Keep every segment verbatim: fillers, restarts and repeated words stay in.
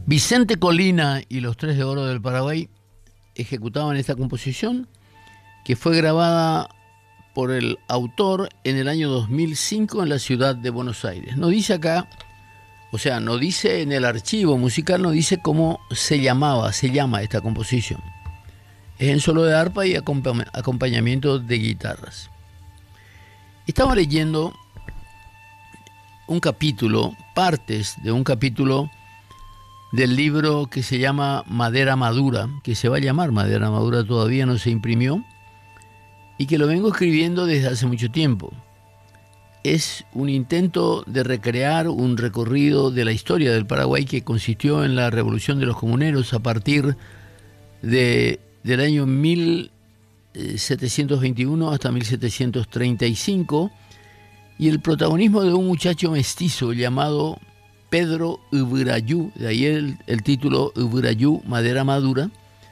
Vicente Colina y los Tres de Oro del Paraguay ejecutaban esta composición, que fue grabada por el autor en el año dos mil cinco en la ciudad de Buenos Aires. No dice acá, o sea, no dice en el archivo musical, no dice cómo se llamaba, se llama esta composición. Es en solo de arpa y acompañamiento de guitarras. Estaba leyendo un capítulo, partes de un capítulo del libro que se llama Madera Madura, que se va a llamar Madera Madura, todavía no se imprimió, y que lo vengo escribiendo desde hace mucho tiempo. Es un intento de recrear un recorrido de la historia del Paraguay que consistió en la Revolución de los Comuneros a partir de, del año mil setecientos veintiuno hasta mil setecientos treinta y cinco, y el protagonismo de un muchacho mestizo llamado Pedro Uburayú, de ahí el, el título Uburayú, Madera Madura,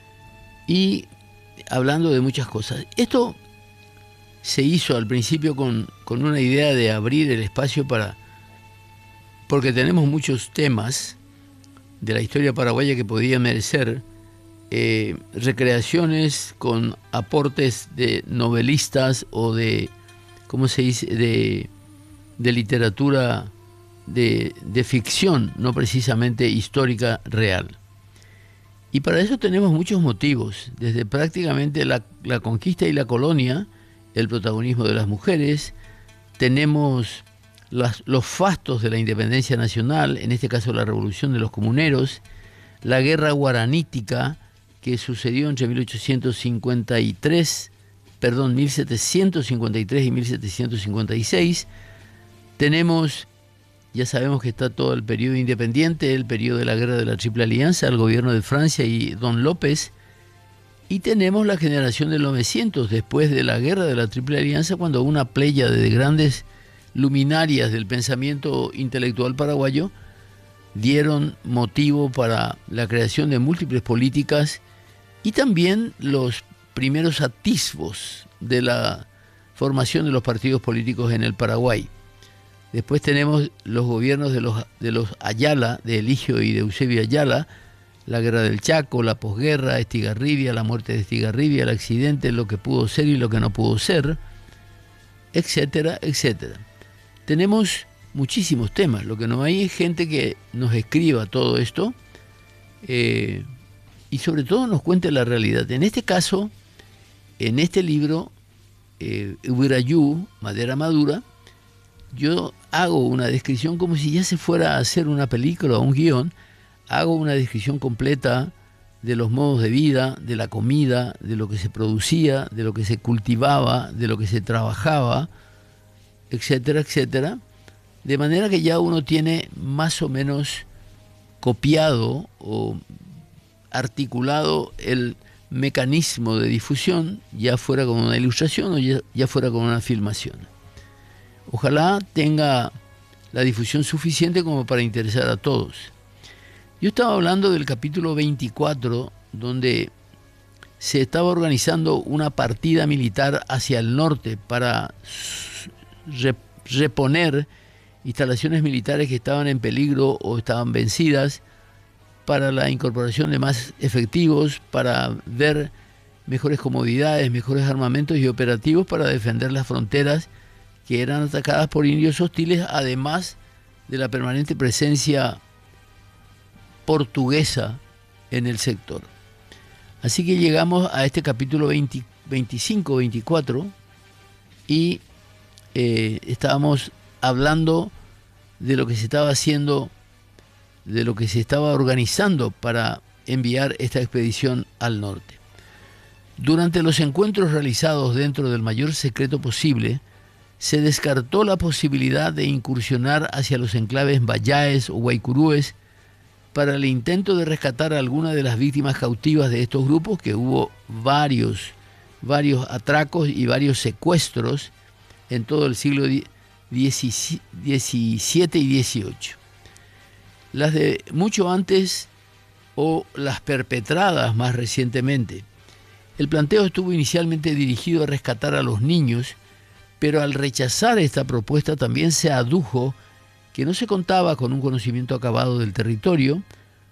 y hablando de muchas cosas. Esto se hizo al principio con, con una idea de abrir el espacio para, porque tenemos muchos temas de la historia paraguaya que podían merecer eh, recreaciones con aportes de novelistas o de, ¿cómo se dice?, de, de literatura de, de ficción, no precisamente histórica real. Y para eso tenemos muchos motivos, desde prácticamente la, la conquista y la colonia, el protagonismo de las mujeres, tenemos las, los fastos de la independencia nacional, en este caso la revolución de los comuneros, la guerra guaranítica que sucedió entre mil ochocientos cincuenta y tres, perdón, mil setecientos cincuenta y tres y mil setecientos cincuenta y seis, tenemos, ya sabemos que está todo el periodo independiente, el periodo de la guerra de la Triple Alianza, el gobierno de Francia y Don López, y tenemos la generación del novecientos, después de la guerra de la Triple Alianza, cuando una pléyade de grandes luminarias del pensamiento intelectual paraguayo dieron motivo para la creación de múltiples políticas y también los primeros atisbos de la formación de los partidos políticos en el Paraguay. Después tenemos los gobiernos de los, de los Ayala, de Eligio y de Eusebio Ayala, la guerra del Chaco, la posguerra, Estigarribia, la muerte de Estigarribia, el accidente, lo que pudo ser y lo que no pudo ser, etcétera, etcétera. Tenemos muchísimos temas, lo que no hay es gente que nos escriba todo esto eh, y sobre todo nos cuente la realidad. En este caso, en este libro, eh, Uburayú, Madera Madura, yo hago una descripción como si ya se fuera a hacer una película o un guión. Hago una descripción completa de los modos de vida, de la comida, de lo que se producía, de lo que se cultivaba, de lo que se trabajaba, etcétera, etcétera. De manera que ya uno tiene más o menos copiado o articulado el mecanismo de difusión, ya fuera con una ilustración o ya, ya fuera con una filmación. Ojalá tenga la difusión suficiente como para interesar a todos. Yo estaba hablando del capítulo veinticuatro, donde se estaba organizando una partida militar hacia el norte para reponer instalaciones militares que estaban en peligro o estaban vencidas, para la incorporación de más efectivos, para ver mejores comodidades, mejores armamentos y operativos para defender las fronteras que eran atacadas por indios hostiles, además de la permanente presencia portuguesa en el sector. Así que llegamos a este capítulo veinte, veinticinco, veinticuatro y eh, estábamos hablando de lo que se estaba haciendo, de lo que se estaba organizando para enviar esta expedición al norte. Durante los encuentros realizados dentro del mayor secreto posible, se descartó la posibilidad de incursionar hacia los enclaves Bayáes o Guaycurúes para el intento de rescatar a alguna de las víctimas cautivas de estos grupos, que hubo varios, varios atracos y varios secuestros en todo el siglo diecisiete y dieciocho. Las de mucho antes o las perpetradas más recientemente. El planteo estuvo inicialmente dirigido a rescatar a los niños, pero al rechazar esta propuesta también se adujo que no se contaba con un conocimiento acabado del territorio,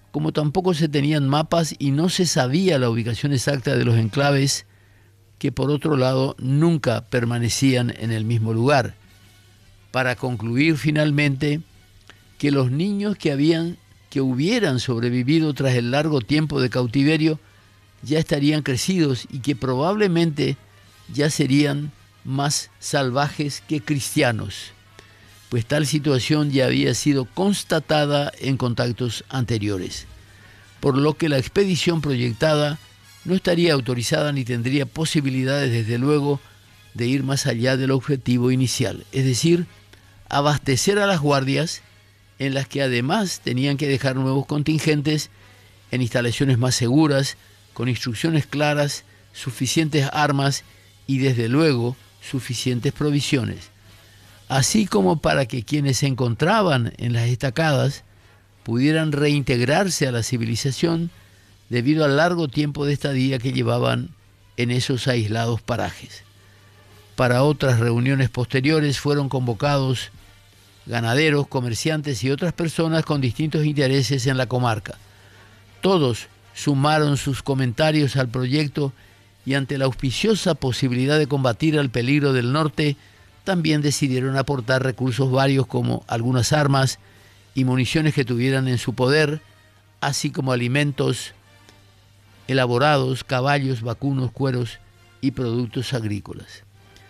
como tampoco se tenían mapas y no se sabía la ubicación exacta de los enclaves, que por otro lado nunca permanecían en el mismo lugar, para concluir finalmente que los niños que habían que hubieran sobrevivido tras el largo tiempo de cautiverio ya estarían crecidos y que probablemente ya serían más salvajes que cristianos, pues tal situación ya había sido constatada en contactos anteriores, por lo que la expedición proyectada no estaría autorizada ni tendría posibilidades, desde luego, de ir más allá del objetivo inicial, es decir, abastecer a las guardias, en las que además tenían que dejar nuevos contingentes en instalaciones más seguras, con instrucciones claras, suficientes armas y desde luego suficientes provisiones, así como para que quienes se encontraban en las estacadas pudieran reintegrarse a la civilización debido al largo tiempo de estadía que llevaban en esos aislados parajes. Para otras reuniones posteriores fueron convocados ganaderos, comerciantes y otras personas con distintos intereses en la comarca. Todos sumaron sus comentarios al proyecto y ante la auspiciosa posibilidad de combatir al peligro del norte, también decidieron aportar recursos varios como algunas armas y municiones que tuvieran en su poder, así como alimentos elaborados, caballos, vacunos, cueros y productos agrícolas.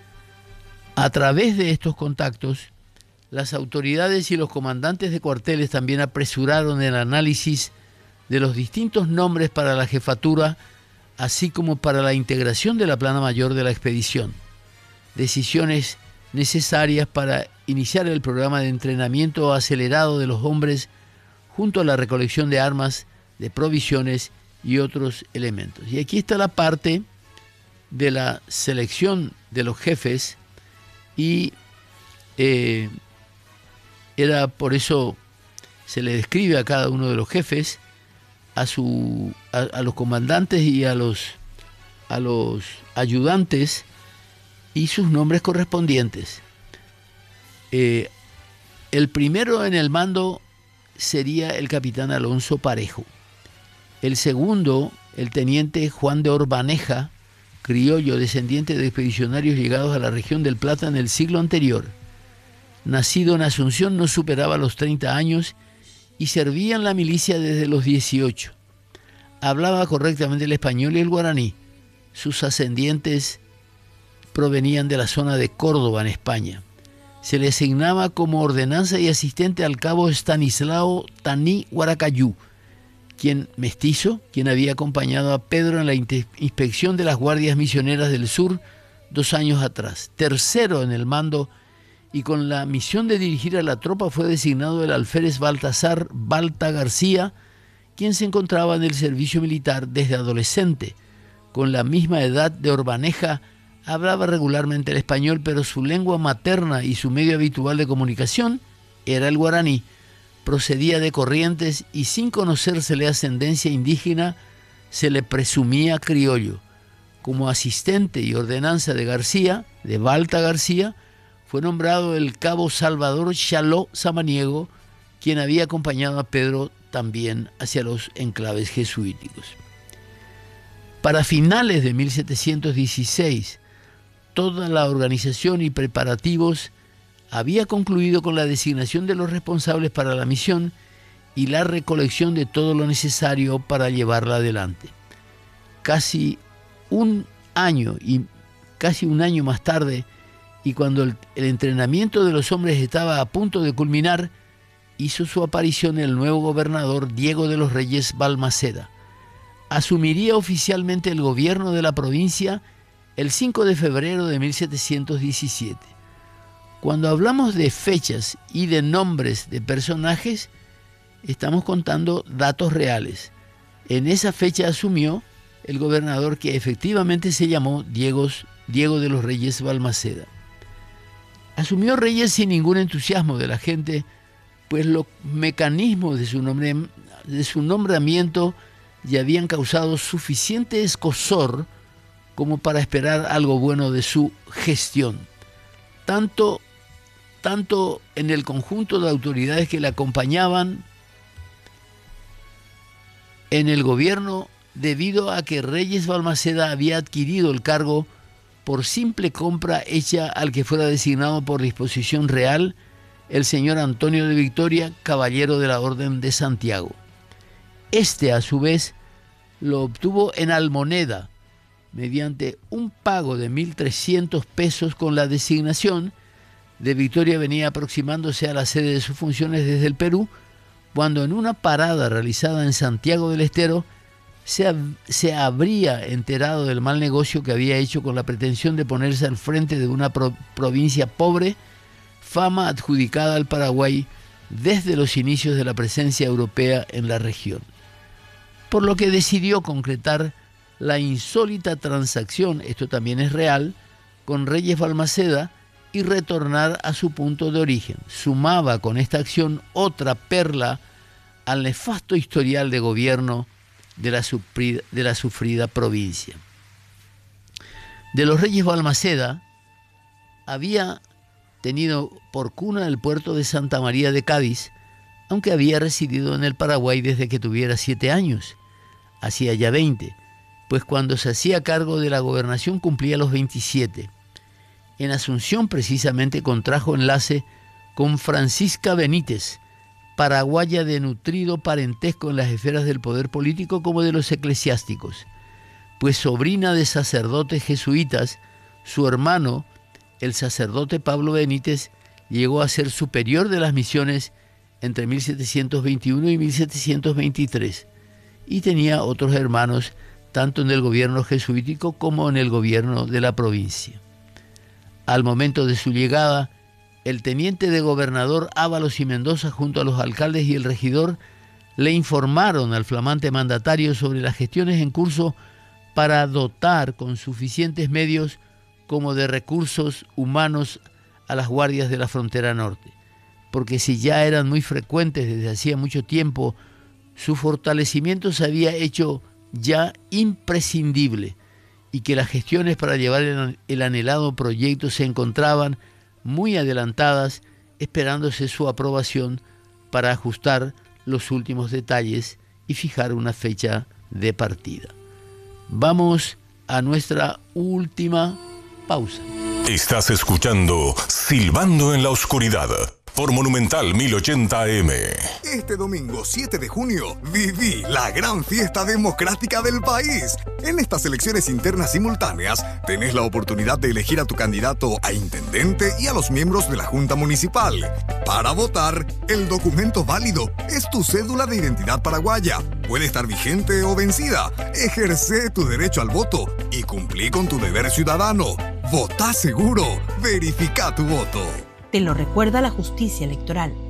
A través de estos contactos, las autoridades y los comandantes de cuarteles también apresuraron el análisis de los distintos nombres para la jefatura, así como para la integración de la plana mayor de la expedición. Decisiones necesarias para iniciar el programa de entrenamiento acelerado de los hombres, junto a la recolección de armas, de provisiones y otros elementos. Y aquí está la parte de la selección de los jefes y eh, era por eso se le describe a cada uno de los jefes, a, su, a, a los comandantes y a los, a los ayudantes y sus nombres correspondientes. Eh, el primero en el mando sería el capitán Alonso Parejo. El segundo, el teniente Juan de Orbaneja, criollo descendiente de expedicionarios llegados a la región del Plata en el siglo anterior. Nacido en Asunción, no superaba los treinta años y servía en la milicia desde los dieciocho. Hablaba correctamente el español y el guaraní. Sus ascendientes provenían de la zona de Córdoba, en España. Se le asignaba como ordenanza y asistente al cabo Estanislao Taní Guaracayú, quien mestizo, quien había acompañado a Pedro en la inspección de las guardias misioneras del sur dos años atrás. Tercero en el mando y con la misión de dirigir a la tropa fue designado el alférez Baltasar Balta García, quien se encontraba en el servicio militar desde adolescente. Con la misma edad de Orbaneja, hablaba regularmente el español, pero su lengua materna y su medio habitual de comunicación era el guaraní. Procedía de Corrientes y sin conocérsele ascendencia indígena, se le presumía criollo. Como asistente y ordenanza de García, de Balta García, fue nombrado el cabo Salvador Chaló Samaniego, quien había acompañado a Pedro también hacia los enclaves jesuíticos. Para finales de mil setecientos dieciséis, toda la organización y preparativos había concluido con la designación de los responsables para la misión y la recolección de todo lo necesario para llevarla adelante. Casi un año y casi un año más tarde, y cuando el, el entrenamiento de los hombres estaba a punto de culminar, hizo su aparición el nuevo gobernador Diego de los Reyes Balmaceda. Asumiría oficialmente el gobierno de la provincia el cinco de febrero de mil setecientos diecisiete. Cuando hablamos de fechas y de nombres de personajes, estamos contando datos reales. En esa fecha asumió el gobernador que efectivamente se llamó Diego, Diego de los Reyes Balmaceda. Asumió Reyes sin ningún entusiasmo de la gente, pues los mecanismos de su, nombre, de su nombramiento ya habían causado suficiente escozor como para esperar algo bueno de su gestión. Tanto, tanto en el conjunto de autoridades que le acompañaban en el gobierno debido a que Reyes Balmaceda había adquirido el cargo por simple compra hecha al que fuera designado por disposición real el señor Antonio de Victoria, caballero de la Orden de Santiago. Este, a su vez, lo obtuvo en almoneda, mediante un pago de mil trescientos pesos con la designación. De Victoria venía aproximándose a la sede de sus funciones desde el Perú, cuando en una parada realizada en Santiago del Estero se, se habría enterado del mal negocio que había hecho con la pretensión de ponerse al frente de una pro, provincia pobre, fama adjudicada al Paraguay desde los inicios de la presencia europea en la región. Por lo que decidió concretar la insólita transacción, esto también es real, con Reyes Balmaceda y retornar a su punto de origen. Sumaba con esta acción otra perla al nefasto historial de gobierno de la, sufrida, de la sufrida provincia. De los Reyes Balmaceda había tenido por cuna el puerto de Santa María de Cádiz, aunque había residido en el Paraguay desde que tuviera siete años, hacía ya veinte, pues cuando se hacía cargo de la gobernación cumplía los veintisiete. En Asunción precisamente contrajo enlace con Francisca Benítez, paraguaya de nutrido parentesco en las esferas del poder político como de los eclesiásticos, pues sobrina de sacerdotes jesuitas, su hermano, el sacerdote Pablo Benítez, llegó a ser superior de las misiones entre mil setecientos veintiuno y mil setecientos veintitrés, y tenía otros hermanos tanto en el gobierno jesuítico como en el gobierno de la provincia. Al momento de su llegada, el teniente de gobernador Ábalos y Mendoza, junto a los alcaldes y el regidor, le informaron al flamante mandatario sobre las gestiones en curso para dotar con suficientes medios como de recursos humanos a las guardias de la frontera norte, porque si ya eran muy frecuentes desde hacía mucho tiempo, su fortalecimiento se había hecho ya imprescindible y que las gestiones para llevar el, el anhelado proyecto se encontraban muy adelantadas, esperándose su aprobación para ajustar los últimos detalles y fijar una fecha de partida. Vamos a nuestra última pausa. Estás escuchando Silbando en la Oscuridad por Monumental mil ochenta A M. Este domingo siete de junio viví la gran fiesta democrática del país. En estas elecciones internas simultáneas tenés la oportunidad de elegir a tu candidato a intendente y a los miembros de la Junta Municipal. Para votar, el documento válido es tu cédula de identidad paraguaya. Puede estar vigente o vencida. Ejerce tu derecho al voto y cumplí con tu deber ciudadano. Votá seguro. Verifica tu voto. Te lo recuerda la justicia electoral.